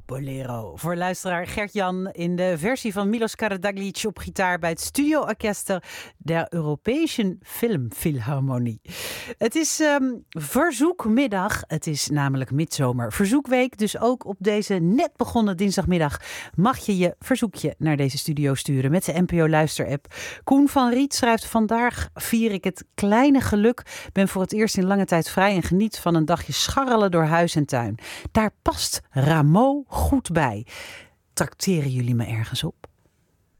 Bolero. Voor luisteraar Gert-Jan in de versie van Milos Karadzic op gitaar bij het Studioorchester der Europäischen Filmphilharmonie. Het is verzoekmiddag. Het is namelijk midzomer verzoekweek. Dus ook op deze net begonnen dinsdagmiddag mag je je verzoekje naar deze studio sturen met de NPO Luister-app. Koen van Riet schrijft: vandaag vier ik het kleine geluk. Ben voor het eerst in lange tijd vrij en geniet van een dagje scharrelen door huis en tuin. Daar past Rameau goed bij. Trakteren jullie me ergens op?